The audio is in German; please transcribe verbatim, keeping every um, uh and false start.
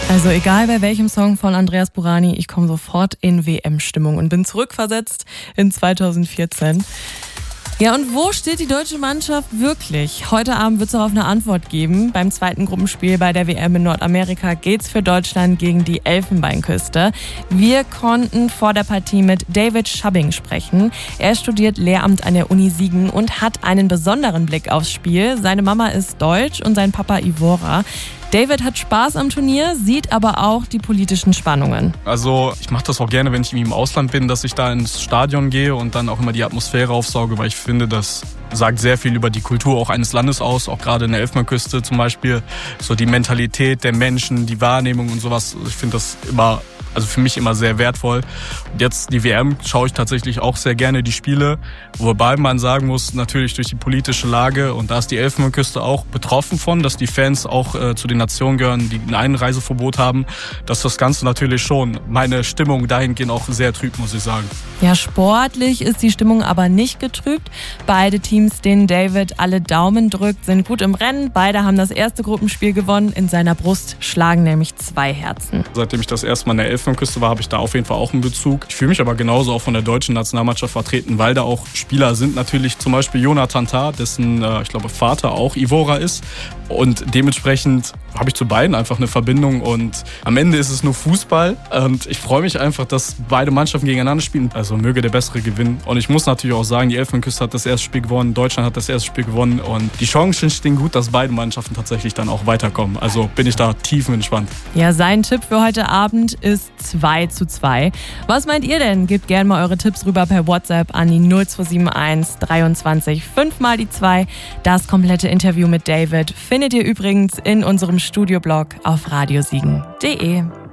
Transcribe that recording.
Also egal bei welchem Song von Andreas Burani, ich komme sofort in W M-Stimmung und bin zurückversetzt in zweitausendvierzehn. Ja, und wo steht die deutsche Mannschaft wirklich? Heute Abend wird es darauf eine Antwort geben. Beim zweiten Gruppenspiel bei der W M in Nordamerika geht's für Deutschland gegen die Elfenbeinküste. Wir konnten vor der Partie mit David Schubbing sprechen. Er studiert Lehramt an der Uni Siegen und hat einen besonderen Blick aufs Spiel. Seine Mama ist deutsch und sein Papa Ivora. David hat Spaß am Turnier, sieht aber auch die politischen Spannungen. Also ich mache das auch gerne, wenn ich im Ausland bin, dass ich da ins Stadion gehe und dann auch immer die Atmosphäre aufsauge, weil ich finde, das sagt sehr viel über die Kultur auch eines Landes aus, auch gerade in der Elfenbeinküste zum Beispiel. So die Mentalität der Menschen, die Wahrnehmung und sowas, ich finde das immer, also für mich immer sehr wertvoll. Und jetzt die W M schaue ich tatsächlich auch sehr gerne die Spiele, wobei man sagen muss, natürlich durch die politische Lage, und da ist die Elfenbeinküste auch betroffen von, dass die Fans auch äh, zu den Nationen gehören, die ein Einreiseverbot haben, dass das Ganze natürlich schon meine Stimmung dahingehend auch sehr trübt, muss ich sagen. Ja, sportlich ist die Stimmung aber nicht getrübt. Beide Teams, denen David alle Daumen drückt, sind gut im Rennen. Beide haben das erste Gruppenspiel gewonnen. In seiner Brust schlagen nämlich zwei Herzen. Seitdem ich das erste Mal in der Elfenbeinküste war, habe ich da auf jeden Fall auch einen Bezug. Ich fühle mich aber genauso auch von der deutschen Nationalmannschaft vertreten, weil da auch Spieler sind, natürlich zum Beispiel Jonathan Tah, dessen, äh, ich glaube, Vater auch Ivora ist. Und dementsprechend habe ich zu beiden einfach eine Verbindung und am Ende ist es nur Fußball und ich freue mich einfach, dass beide Mannschaften gegeneinander spielen. Also möge der Bessere gewinnen. Und ich muss natürlich auch sagen, die Elfenbeinküste hat das erste Spiel gewonnen, Deutschland hat das erste Spiel gewonnen und die Chancen stehen gut, dass beide Mannschaften tatsächlich dann auch weiterkommen. Also bin ich da tiefenentspannt. Ja, sein Tipp für heute Abend ist zwei zu zwei. Was meint ihr denn? Gebt gerne mal eure Tipps rüber per WhatsApp an die null zwei sieben eins dreiundzwanzig fünf mal die zwei. Das komplette Interview mit David findet ihr übrigens in unserem Studioblog auf radiosiegen punkt de.